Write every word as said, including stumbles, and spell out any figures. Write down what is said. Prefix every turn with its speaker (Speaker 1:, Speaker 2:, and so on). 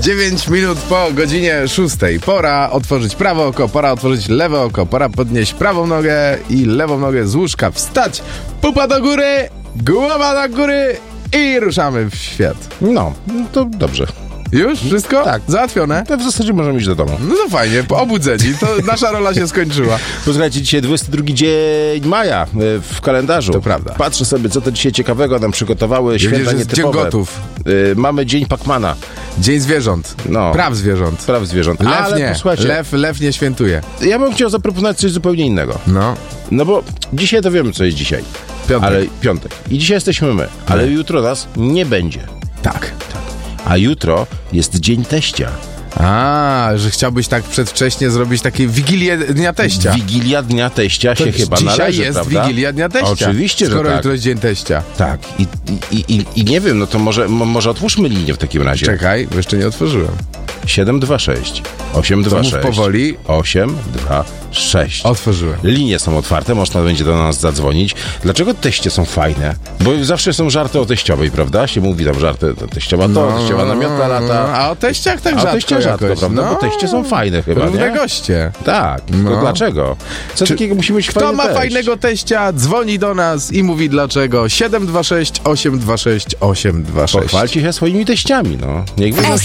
Speaker 1: dziewięć minut po godzinie szóstej. Pora otworzyć prawe oko, pora otworzyć lewe oko, pora podnieść prawą nogę i lewą nogę z łóżka, wstać, pupa do góry, głowa do góry i ruszamy w świat.
Speaker 2: No, to dobrze.
Speaker 1: Już? Wszystko?
Speaker 2: Tak.
Speaker 1: Załatwione?
Speaker 2: To w zasadzie możemy iść do domu.
Speaker 1: No to fajnie, po obudzeni, to nasza rola się skończyła.
Speaker 2: Posłuchajcie, dzisiaj dwudziesty drugi dzień maja e, w kalendarzu.
Speaker 1: To prawda.
Speaker 2: Patrzę sobie, co to dzisiaj ciekawego nam przygotowały święta
Speaker 1: wiesz, że jest
Speaker 2: nietypowe.
Speaker 1: Dzień Gotów.
Speaker 2: E, mamy Dzień Pacmana.
Speaker 1: Dzień zwierząt.
Speaker 2: No.
Speaker 1: Praw zwierząt.
Speaker 2: Praw zwierząt.
Speaker 1: Lew
Speaker 2: Ale
Speaker 1: nie.
Speaker 2: posłuchajcie,
Speaker 1: Lew, lew nie świętuje.
Speaker 2: ja bym chciał zaproponować coś zupełnie innego.
Speaker 1: No.
Speaker 2: No bo dzisiaj to wiemy, co jest dzisiaj.
Speaker 1: Piątek.
Speaker 2: Ale piątek. I dzisiaj jesteśmy my. Ale jutro nas nie będzie.
Speaker 1: Tak.
Speaker 2: A jutro jest Dzień Teścia.
Speaker 1: A, że chciałbyś tak przedwcześnie zrobić takie Wigilię Dnia Teścia.
Speaker 2: Wigilia Dnia Teścia się
Speaker 1: To
Speaker 2: chyba
Speaker 1: dzisiaj
Speaker 2: należy,
Speaker 1: jest
Speaker 2: prawda?
Speaker 1: Wigilia Dnia Teścia.
Speaker 2: Oczywiście, że
Speaker 1: skoro
Speaker 2: tak.
Speaker 1: jutro jest Dzień Teścia.
Speaker 2: Tak. I, i, i, I nie wiem, no to może, mo- może otwórzmy linię w takim razie.
Speaker 1: Czekaj, bo jeszcze nie otworzyłem.
Speaker 2: siedem dwa sześć osiem dwa
Speaker 1: mów
Speaker 2: sześć
Speaker 1: powoli.
Speaker 2: osiem dwa sześć.
Speaker 1: Otworzyłem.
Speaker 2: Linie są otwarte, można będzie do nas zadzwonić. Dlaczego teście są fajne? Bo zawsze są żarty o teściowej, prawda? Się mówi tam żarty o teściowa to, teściowa na miota lata.
Speaker 1: A o teściach tak
Speaker 2: A o
Speaker 1: rzadko
Speaker 2: teściach rzadko,
Speaker 1: jakoś.
Speaker 2: prawda?
Speaker 1: No.
Speaker 2: Bo teście są fajne chyba,
Speaker 1: Równe
Speaker 2: nie?
Speaker 1: goście.
Speaker 2: Tak,
Speaker 1: No.
Speaker 2: tylko dlaczego? Co
Speaker 1: Czy-
Speaker 2: takiego musi być
Speaker 1: Kto
Speaker 2: fajny
Speaker 1: ma
Speaker 2: teść?
Speaker 1: fajnego teścia, dzwoni do nas i mówi dlaczego. siedem dwa sześć osiem dwa sześć osiem dwa sześć.
Speaker 2: Pochwalcie się swoimi teściami, no. Niech wy